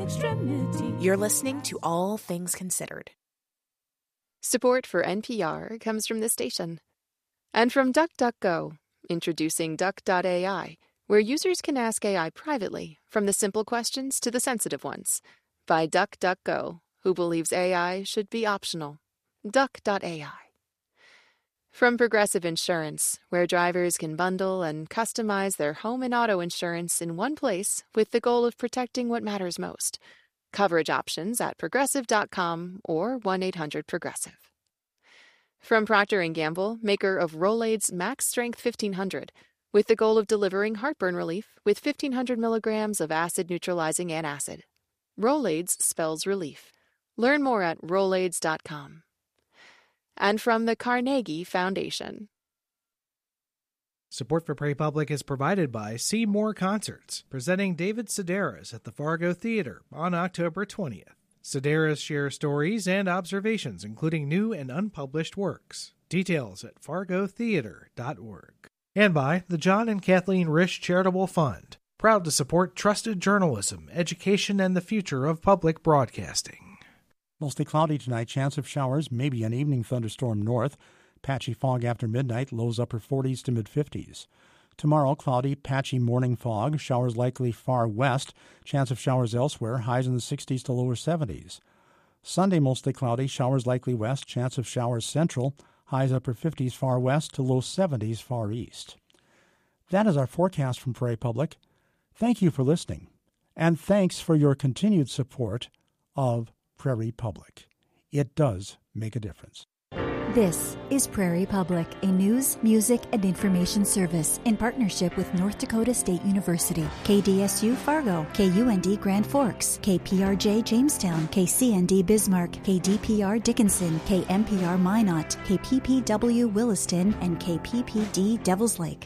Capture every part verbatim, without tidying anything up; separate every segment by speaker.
Speaker 1: extremity.
Speaker 2: You're listening to All Things Considered.
Speaker 3: Support for N P R comes from this station. And from DuckDuckGo, introducing Duck dot A I, where users can ask A I privately, from the simple questions to the sensitive ones. By DuckDuckGo, who believes A I should be optional. Duck dot A I. From Progressive Insurance, where drivers can bundle and customize their home and auto insurance in one place with the goal of protecting what matters most. Coverage options at progressive dot com or one eight hundred progressive. From Procter and Gamble, maker of Rolaids Max Strength fifteen hundred, with the goal of delivering heartburn relief with fifteen hundred milligrams of acid-neutralizing antacid. Rolaids spells relief. Learn more at rolaids dot com. And from the Carnegie Foundation.
Speaker 4: Support for Prairie Public is provided by See More Concerts, presenting David Sedaris at the Fargo Theater on October twentieth. Sedaris shares stories and observations, including new and unpublished works. Details at fargo theater dot org. And by the John and Kathleen Risch Charitable Fund, proud to support trusted journalism, education, and the future of public broadcasting.
Speaker 5: Mostly cloudy tonight, chance of showers, maybe an evening thunderstorm north. Patchy fog after midnight, lows upper forties to mid-fifties. Tomorrow, cloudy, patchy morning fog, showers likely far west, chance of showers elsewhere, highs in the sixties to lower seventies. Sunday, mostly cloudy, showers likely west, chance of showers central, highs upper fifties far west to low seventies far east. That is our forecast from Prairie Public. Thank you for listening, and thanks for your continued support of Prairie Public. It does make a difference.
Speaker 6: This is Prairie Public, a news, music, and information service in partnership with North Dakota State University, K D S U Fargo, K U N D Grand Forks, K P R J Jamestown, K C N D Bismarck, K D P R Dickinson, K M P R Minot, K P P W Williston, and K P P D Devils Lake.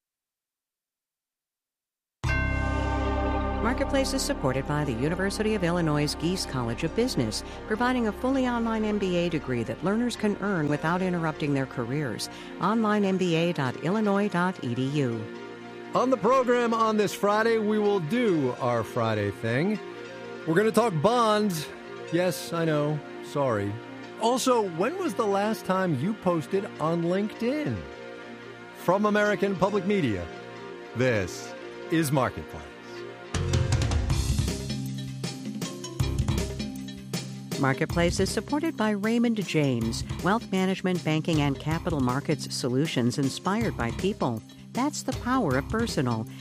Speaker 7: Marketplace is supported by the University of Illinois Geese College of Business, providing a fully online M B A degree that learners can earn without interrupting their careers. online m b a dot illinois dot e d u.
Speaker 8: On the program on this Friday, we will do our Friday thing. We're going to talk bonds. Yes, I know. Sorry. Also, when was the last time you posted on LinkedIn? From American Public Media, this is Marketplace.
Speaker 7: Marketplace is supported by Raymond James, wealth management, banking, and capital markets solutions inspired by people. That's the power of personal.